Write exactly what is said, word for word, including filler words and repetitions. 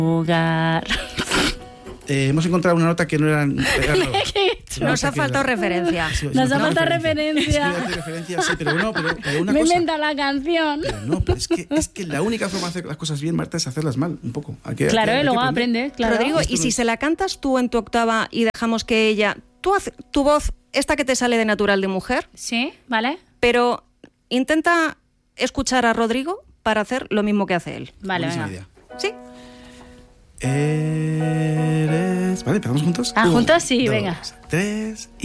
Lugar. Eh, hemos encontrado una nota que no era... era no, Nos ha faltado referencia. Nos ha faltado referencia. Sí, referencia, sí, pero no, pero, pero una Me cosa... inventa la canción. Pero no, pero es que, es que la única forma de hacer las cosas bien, Marta, es hacerlas mal, un poco. Hay que, Claro, hay que y luego aprender. aprendes, claro. Rodrigo, Esto ¿y no- si se la cantas tú en tu octava y dejamos que ella... Tú haz tu voz, esta que te sale de natural de mujer, Sí, ¿vale? pero intenta escuchar a Rodrigo para hacer lo mismo que hace él. Vale, Buenísima venga. idea. ¿Sí? Eres... Vale, empezamos juntos. Ah, Un, juntos sí, dos, venga. Tres...